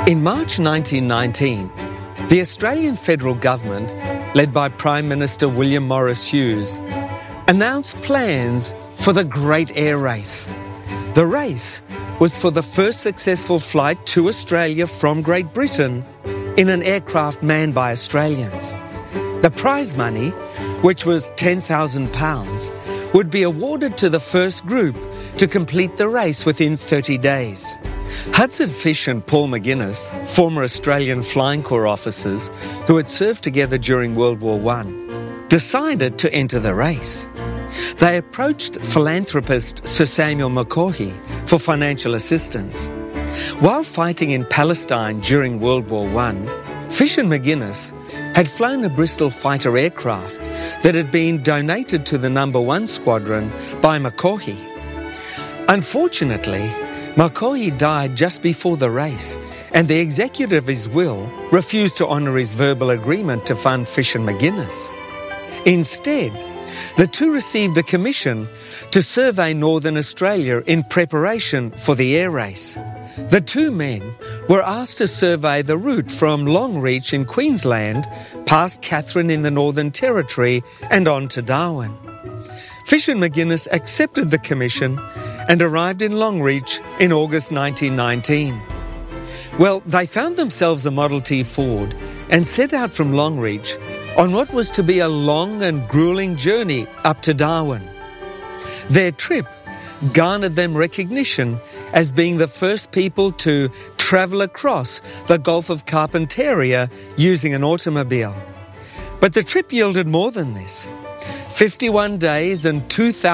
In March 1919, the Australian federal government, led by Prime Minister William Morris Hughes, announced plans for the Great Air Race. The race was for the first successful flight to Australia from Great Britain in an aircraft manned by Australians. The prize money, which was £10,000, would be awarded to the first group to complete the race within 30 days. Hudson Fysh and Paul McGuinness, former Australian Flying Corps officers who had served together during World War I, decided to enter the race. They approached philanthropist Sir Samuel McCaughey for financial assistance. While fighting in Palestine during World War I, Fysh and McGuinness had flown a Bristol fighter aircraft that had been donated to the No. 1 Squadron by McCaughey. Unfortunately, McCaughey died just before the race, and the executor of his will refused to honour his verbal agreement to fund Fysh and McGuinness. Instead, the two received a commission to survey Northern Australia in preparation for the air race. The two men were asked to survey the route from Longreach in Queensland, past Katherine in the Northern Territory, and on to Darwin. Fysh and McGuinness accepted the commission and arrived in Longreach in August 1919. Well, they found themselves a Model T Ford and set out from Longreach on what was to be a long and gruelling journey up to Darwin. Their trip garnered them recognition as being the first people to travel across the Gulf of Carpentaria using an automobile. But the trip yielded more than this. 51 days and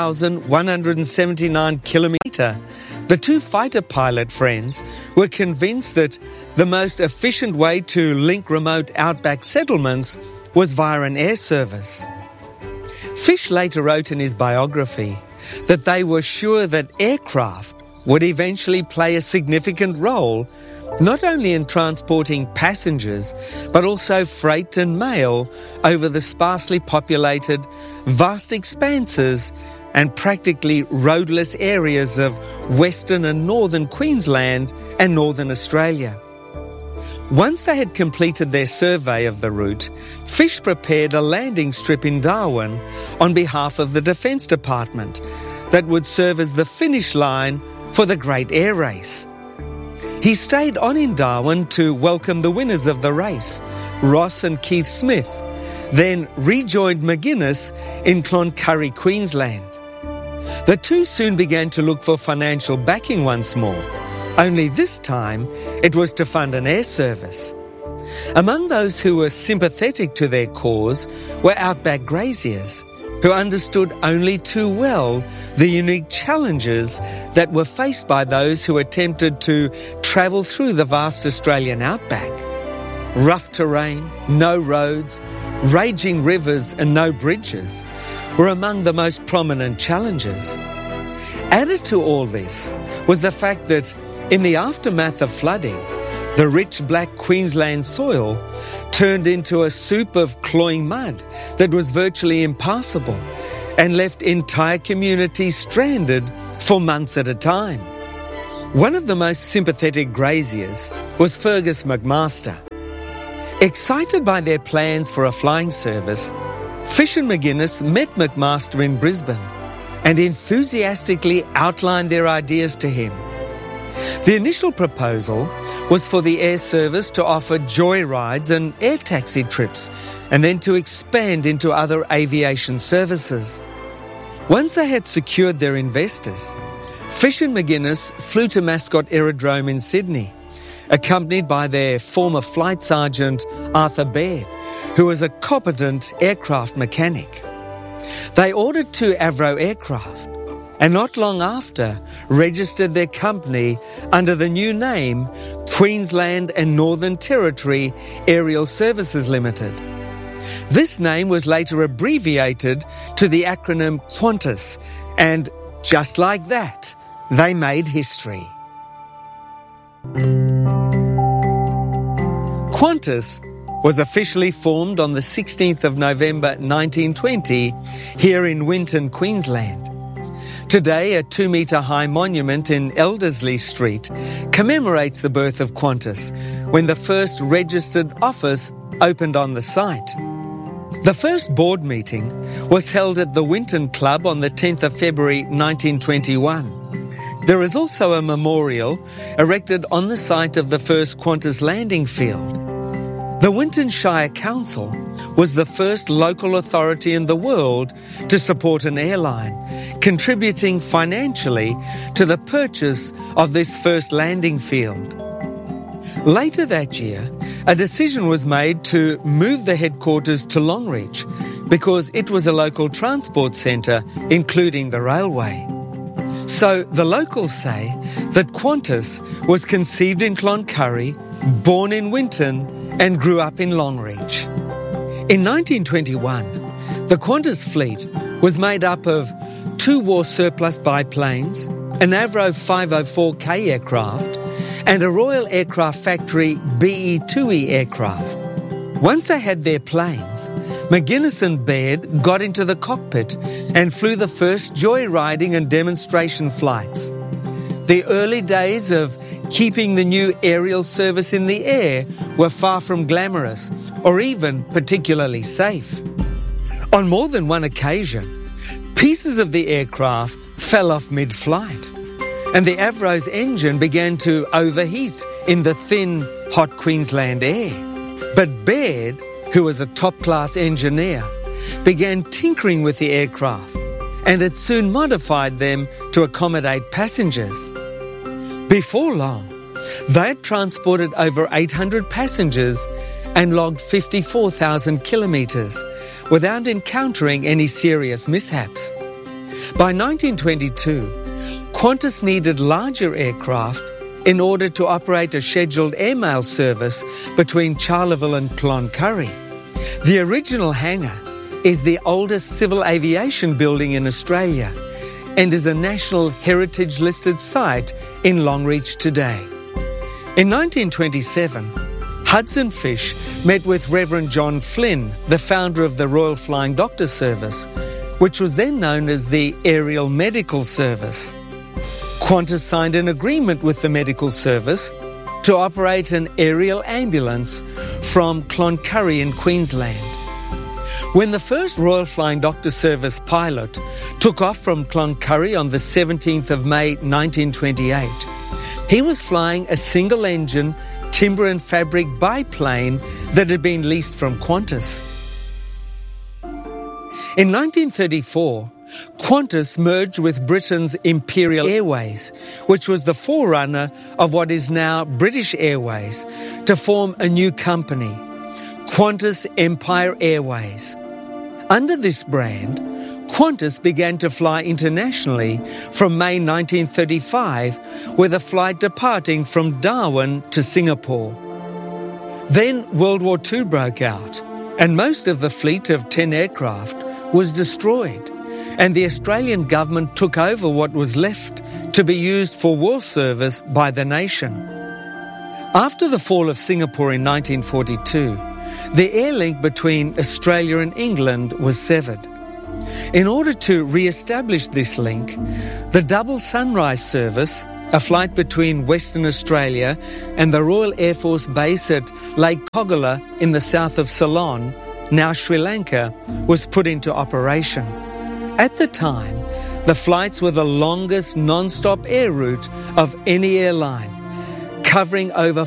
2,179 kilometres, the two fighter pilot friends were convinced that the most efficient way to link remote outback settlements was via an air service. Fysh later wrote in his biography that they were sure that aircraft would eventually play a significant role not only in transporting passengers, but also freight and mail over the sparsely populated, vast expanses and practically roadless areas of Western and Northern Queensland and Northern Australia. Once they had completed their survey of the route, Fysh prepared a landing strip in Darwin on behalf of the Defence Department that would serve as the finish line for the Great Air Race. He stayed on in Darwin to welcome the winners of the race, Ross and Keith Smith, then rejoined McGuinness in Cloncurry, Queensland. The two soon began to look for financial backing once more, only this time it was to fund an air service. Among those who were sympathetic to their cause were outback graziers, who understood only too well the unique challenges that were faced by those who attempted to travel through the vast Australian outback. Rough terrain, no roads, raging rivers and no bridges were among the most prominent challenges. Added to all this was the fact that in the aftermath of flooding, the rich black Queensland soil turned into a soup of cloying mud that was virtually impassable and left entire communities stranded for months at a time. One of the most sympathetic graziers was Fergus McMaster. Excited by their plans for a flying service, Fysh and McGuinness met McMaster in Brisbane and enthusiastically outlined their ideas to him. The initial proposal was for the air service to offer joyrides and air taxi trips and then to expand into other aviation services. Once they had secured their investors, Fysh and McGuinness flew to Mascot Aerodrome in Sydney, accompanied by their former flight sergeant Arthur Baird, who was a competent aircraft mechanic. They ordered 2 Avro aircraft, and not long after registered their company under the new name Queensland and Northern Territory Aerial Services Limited. This name was later abbreviated to the acronym Qantas, and just like that, they made history. Qantas was officially formed on the 16th of November 1920 here in Winton, Queensland. Today, a 2-metre-high monument in Elderslie Street commemorates the birth of Qantas, when the first registered office opened on the site. The first board meeting was held at the Winton Club on the 10th of February 1921. There is also a memorial erected on the site of the first Qantas landing field. The Winton Shire Council was the first local authority in the world to support an airline, contributing financially to the purchase of this first landing field. Later that year, a decision was made to move the headquarters to Longreach because it was a local transport centre, including the railway. So the locals say that Qantas was conceived in Cloncurry, born in Winton, and grew up in Longreach. In 1921, the Qantas fleet was made up of 2 war surplus biplanes, an Avro 504K aircraft, and a Royal Aircraft Factory BE-2E aircraft. Once they had their planes, McGuinness and Baird got into the cockpit and flew the first joyriding and demonstration flights. The early days of keeping the new aerial service in the air were far from glamorous or even particularly safe. On more than one occasion, pieces of the aircraft fell off mid-flight, and the Avro's engine began to overheat in the thin, hot Queensland air. But Baird, who was a top-class engineer, began tinkering with the aircraft, and it soon modified them to accommodate passengers. Before long, they had transported over 800 passengers and logged 54,000 kilometres without encountering any serious mishaps. By 1922, Qantas needed larger aircraft in order to operate a scheduled airmail service between Charleville and Cloncurry. The original hangar is the oldest civil aviation building in Australia and is a National Heritage listed site in Longreach today. In 1927, Hudson Fysh met with Reverend John Flynn, the founder of the Royal Flying Doctor Service, which was then known as the Aerial Medical Service. Qantas signed an agreement with the medical service to operate an aerial ambulance from Cloncurry in Queensland. When the first Royal Flying Doctor Service pilot took off from Cloncurry on the 17th of May 1928, he was flying a single-engine timber and fabric biplane that had been leased from Qantas. In 1934, Qantas merged with Britain's Imperial Airways, which was the forerunner of what is now British Airways, to form a new company, Qantas Empire Airways. Under this brand, Qantas began to fly internationally from May 1935, with a flight departing from Darwin to Singapore. Then World War II broke out, and most of the fleet of 10 aircraft was destroyed, and the Australian government took over what was left to be used for war service by the nation. After the fall of Singapore in 1942, the air link between Australia and England was severed. In order to re-establish this link, the Double Sunrise service, a flight between Western Australia and the Royal Air Force Base at Lake Koggala in the south of Ceylon, now Sri Lanka, was put into operation. At the time, the flights were the longest non-stop air route of any airline, covering over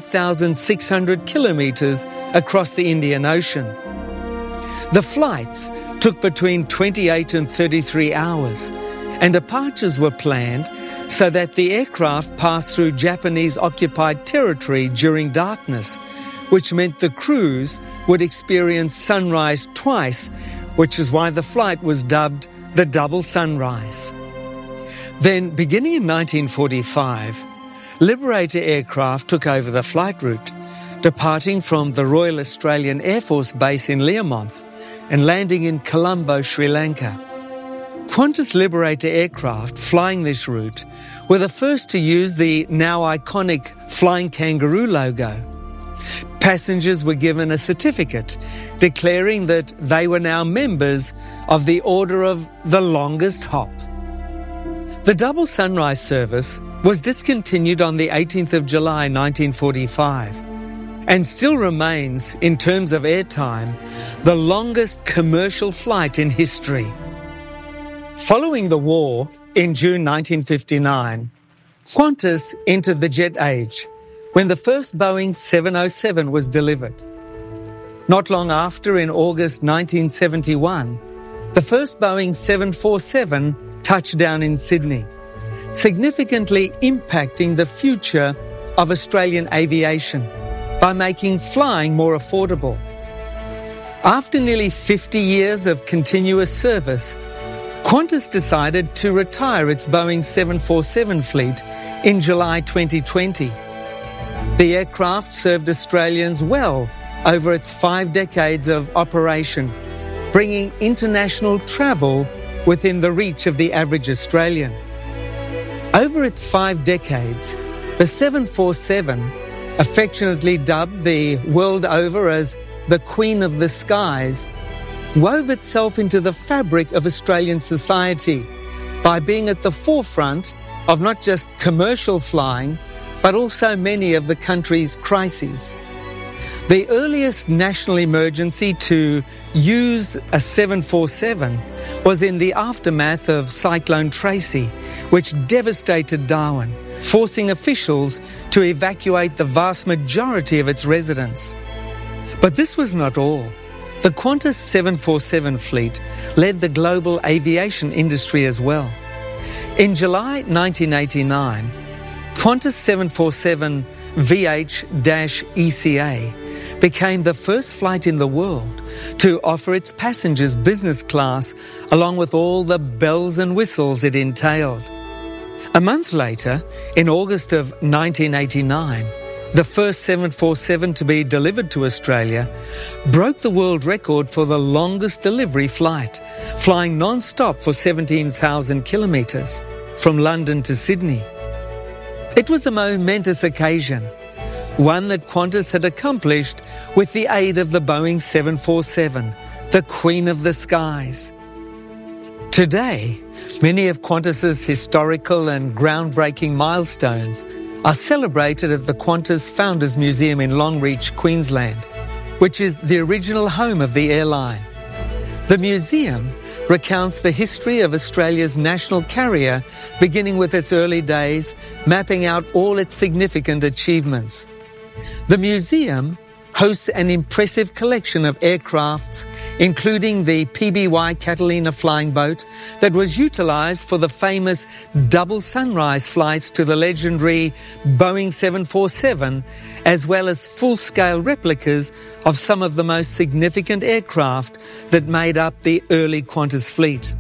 5,600 kilometres across the Indian Ocean. The flights took between 28 and 33 hours, and departures were planned so that the aircraft passed through Japanese-occupied territory during darkness, which meant the crews would experience sunrise twice, which is why the flight was dubbed the Double Sunrise. Then, beginning in 1945, Liberator aircraft took over the flight route, departing from the Royal Australian Air Force Base in Learmonth and landing in Colombo, Sri Lanka. Qantas Liberator aircraft flying this route were the first to use the now iconic Flying Kangaroo logo. Passengers were given a certificate declaring that they were now members of the Order of the Longest Hop. The double sunrise service was discontinued on the 18th of July 1945 and still remains, in terms of airtime, the longest commercial flight in history. Following the war, in June 1959, Qantas entered the jet age when the first Boeing 707 was delivered. Not long after, in August 1971, the first Boeing 747 touched down in Sydney, significantly impacting the future of Australian aviation by making flying more affordable. After nearly 50 years of continuous service, Qantas decided to retire its Boeing 747 fleet in July 2020. The aircraft served Australians well over its 5 decades of operation, bringing international travel within the reach of the average Australian. Over its 5 decades, the 747, affectionately dubbed the world over as the Queen of the Skies, wove itself into the fabric of Australian society by being at the forefront of not just commercial flying, but also many of the country's crises. The earliest national emergency to use a 747 was in the aftermath of Cyclone Tracy, which devastated Darwin, forcing officials to evacuate the vast majority of its residents. But this was not all. The Qantas 747 fleet led the global aviation industry as well. In July 1989, Qantas 747 VH-ECA became the first flight in the world to offer its passengers business class along with all the bells and whistles it entailed. A month later, in August of 1989, the first 747 to be delivered to Australia broke the world record for the longest delivery flight, flying non-stop for 17,000 kilometres from London to Sydney. It was a momentous occasion, one that Qantas had accomplished with the aid of the Boeing 747, the Queen of the Skies. Today, many of Qantas's historical and groundbreaking milestones are celebrated at the Qantas Founders Museum in Longreach, Queensland, which is the original home of the airline. The museum recounts the history of Australia's national carrier, beginning with its early days, mapping out all its significant achievements. The museum hosts an impressive collection of aircrafts, including the PBY Catalina flying boat that was utilised for the famous double sunrise flights to the legendary Boeing 747, as well as full-scale replicas of some of the most significant aircraft that made up the early Qantas fleet.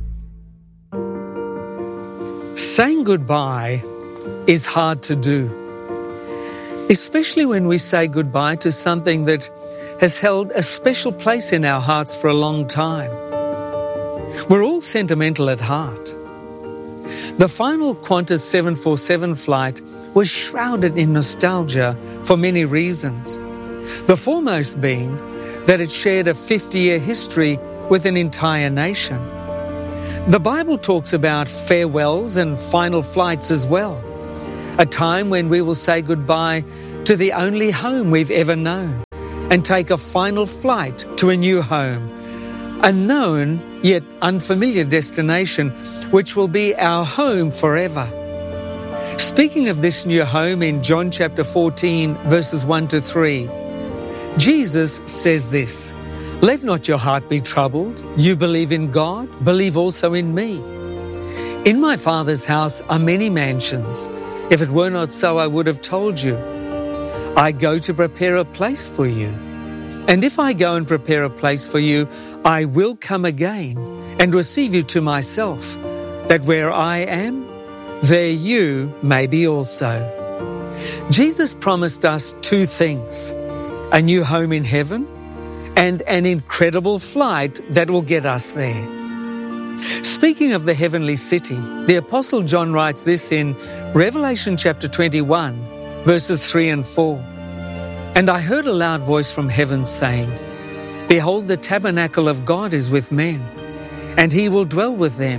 Saying goodbye is hard to do, especially when we say goodbye to something that has held a special place in our hearts for a long time. We're all sentimental at heart. The final Qantas 747 flight was shrouded in nostalgia for many reasons, the foremost being that it shared a 50-year history with an entire nation. The Bible talks about farewells and final flights as well, a time when we will say goodbye to the only home we've ever known and take a final flight to a new home, a known yet unfamiliar destination which will be our home forever. Speaking of this new home in John chapter 14, verses 1 to 3, Jesus says this, "Let not your heart be troubled. You believe in God, believe also in me. In my Father's house are many mansions. If it were not so, I would have told you. I go to prepare a place for you. And if I go and prepare a place for you, I will come again and receive you to myself, that where I am, there you may be also." Jesus promised us two things: a new home in heaven and an incredible flight that will get us there. Speaking of the heavenly city, the Apostle John writes this in Revelation chapter 21, verses 3 and 4. "And I heard a loud voice from heaven saying, Behold, the tabernacle of God is with men, and he will dwell with them,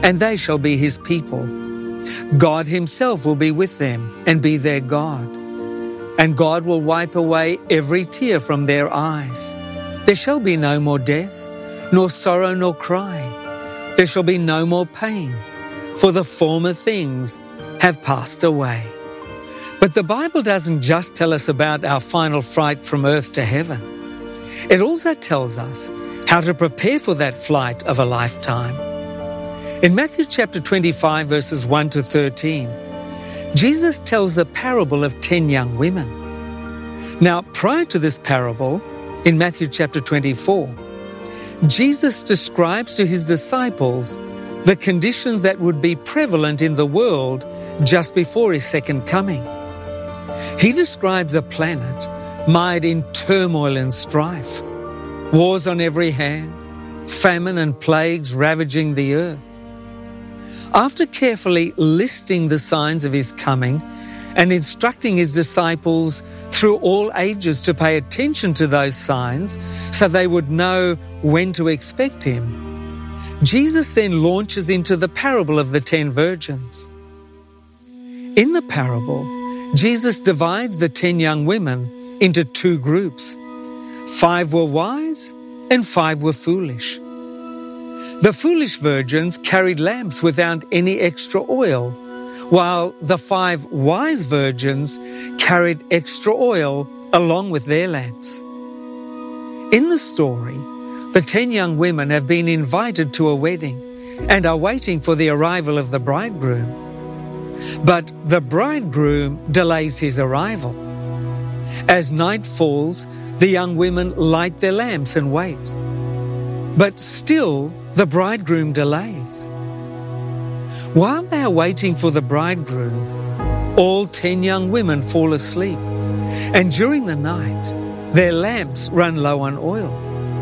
and they shall be his people. God himself will be with them and be their God. And God will wipe away every tear from their eyes. There shall be no more death, nor sorrow nor crying. There shall be no more pain, for the former things have passed away. But the Bible doesn't just tell us about our final flight from earth to heaven. It also tells us how to prepare for that flight of a lifetime. In Matthew chapter 25, verses 1 to 13, Jesus tells the parable of 10 young women. Now, prior to this parable, in Matthew chapter 24, Jesus describes to his disciples the conditions that would be prevalent in the world just before his second coming. He describes a planet mired in turmoil and strife, wars on every hand, famine and plagues ravaging the earth. After carefully listing the signs of his coming and instructing his disciples through all ages to pay attention to those signs so they would know when to expect him, Jesus then launches into the parable of the 10 virgins. In the parable, Jesus divides the 10 young women into 2 groups. 5 were wise and 5 were foolish. The foolish virgins carried lamps without any extra oil, while the 5 wise virgins carried extra oil along with their lamps. In the story, the 10 young women have been invited to a wedding and are waiting for the arrival of the bridegroom. But the bridegroom delays his arrival. As night falls, the young women light their lamps and wait. But still, the bridegroom delays. While they are waiting for the bridegroom, all 10 young women fall asleep, and during the night, their lamps run low on oil.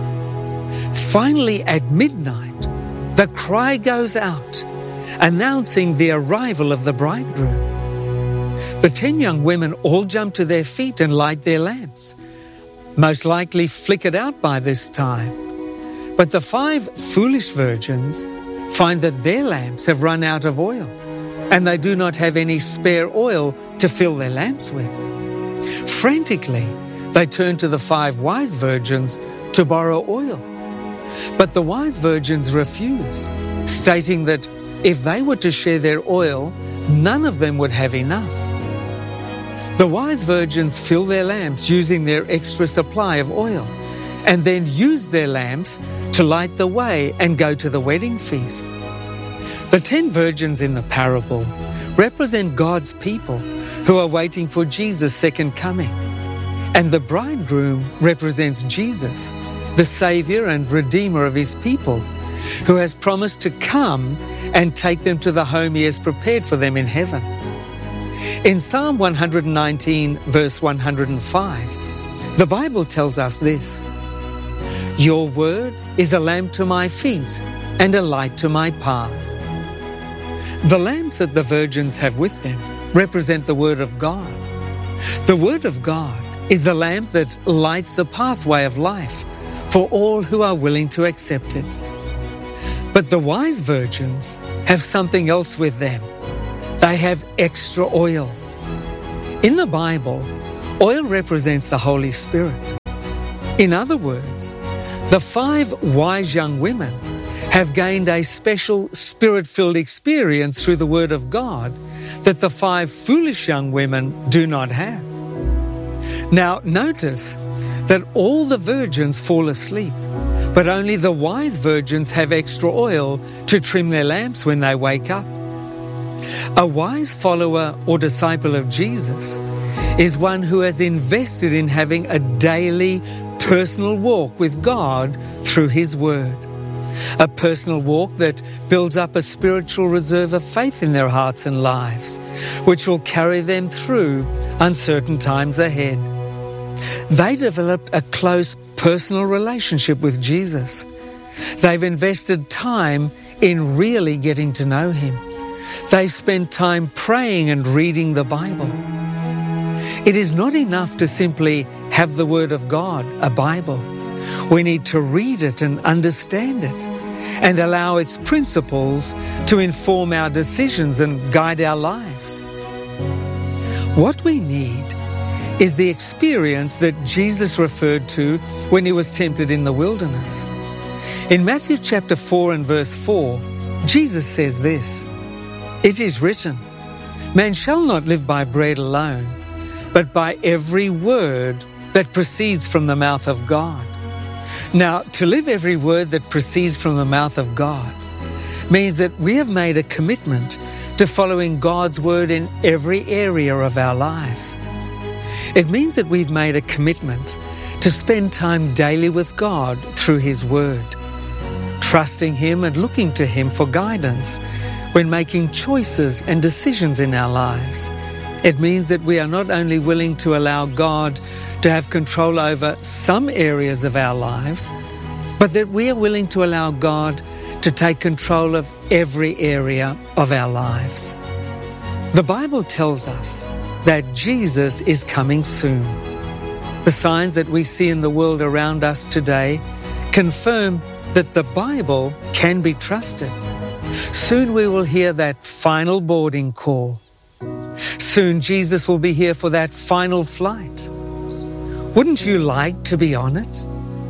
Finally, at midnight, the cry goes out, announcing the arrival of the bridegroom. The 10 young women all jump to their feet and light their lamps, most likely flickered out by this time. But the 5 foolish virgins find that their lamps have run out of oil, and they do not have any spare oil to fill their lamps with. Frantically, they turn to the 5 wise virgins to borrow oil. But the wise virgins refuse, stating that if they were to share their oil, none of them would have enough. The wise virgins fill their lamps using their extra supply of oil, and then use their lamps to light the way and go to the wedding feast. The 10 virgins in the parable represent God's people who are waiting for Jesus' second coming. And the bridegroom represents Jesus, the Savior and Redeemer of his people, who has promised to come and take them to the home he has prepared for them in heaven. In Psalm 119, verse 105, the Bible tells us this: "Your word is a lamp to my feet and a light to my path." The lamps that the virgins have with them represent the Word of God. The Word of God is the lamp that lights the pathway of life for all who are willing to accept it. But the wise virgins have something else with them. They have extra oil. In the Bible, oil represents the Holy Spirit. In other words, the 5 wise young women have gained a special Spirit-filled experience through the Word of God that the 5 foolish young women do not have. Now, notice that all the virgins fall asleep, but only the wise virgins have extra oil to trim their lamps when they wake up. A wise follower or disciple of Jesus is one who has invested in having a daily personal walk with God through His Word. A personal walk that builds up a spiritual reserve of faith in their hearts and lives, which will carry them through uncertain times ahead. They developed a close personal relationship with Jesus. They've invested time in really getting to know Him. They spend time praying and reading the Bible. It is not enough to simply have the Word of God, a Bible. We need to read it and understand it. and allow its principles to inform our decisions and guide our lives. What we need is the experience that Jesus referred to when he was tempted in the wilderness. In Matthew chapter 4 and verse 4, Jesus says this, "It is written, man shall not live by bread alone, but by every word that proceeds from the mouth of God." Now, to live every word that proceeds from the mouth of God means that we have made a commitment to following God's word in every area of our lives. It means that we've made a commitment to spend time daily with God through his word, trusting him and looking to him for guidance when making choices and decisions in our lives. It means that we are not only willing to allow God to have control over some areas of our lives, but that we are willing to allow God to take control of every area of our lives. The Bible tells us that Jesus is coming soon. The signs that we see in the world around us today confirm that the Bible can be trusted. Soon we will hear that final boarding call. Soon Jesus will be here for that final flight. Wouldn't you like to be on it?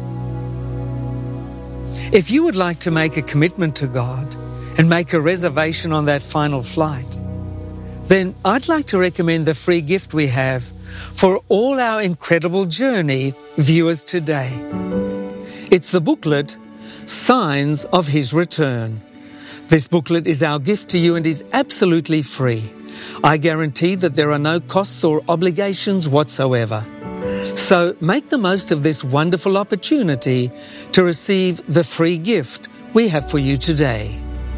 If you would like to make a commitment to God and make a reservation on that final flight, then I'd like to recommend the free gift we have for all our incredible journey viewers today. It's the booklet, Signs of His Return. This booklet is our gift to you and is absolutely free. I guarantee that there are no costs or obligations whatsoever. So make the most of this wonderful opportunity to receive the free gift we have for you today.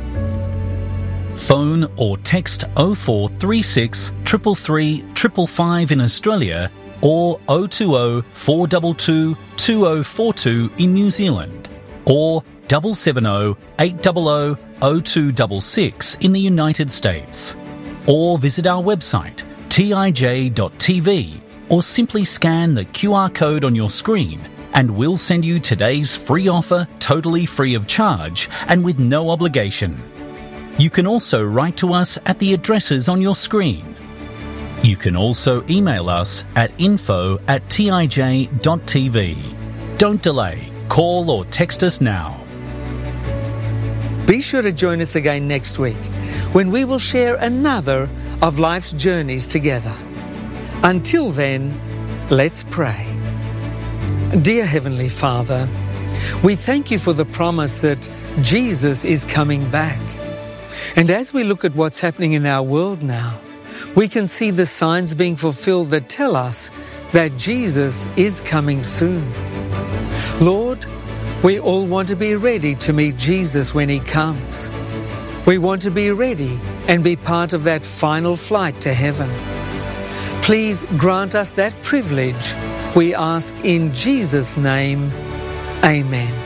Phone or text 0436 333 555 in Australia or 020 422 2042 in New Zealand or 770 800 0266 in the United States, or visit our website tij.tv, or simply scan the QR code on your screen and we'll send you today's free offer totally free of charge and with no obligation. You can also write to us at the addresses on your screen. You can also email us at info@tij.tv. Don't delay. Call or text us now. Be sure to join us again next week when we will share another of life's journeys together. Until then, let's pray. Dear Heavenly Father, we thank you for the promise that Jesus is coming back. And as we look at what's happening in our world now, we can see the signs being fulfilled that tell us that Jesus is coming soon. Lord, we all want to be ready to meet Jesus when he comes. We want to be ready and be part of that final flight to heaven. Please grant us that privilege. We ask in Jesus' name, Amen.